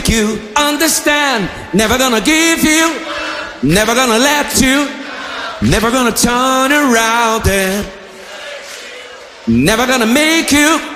make you understand. Never gonna give you, never gonna let you, never gonna turn around and never gonna make you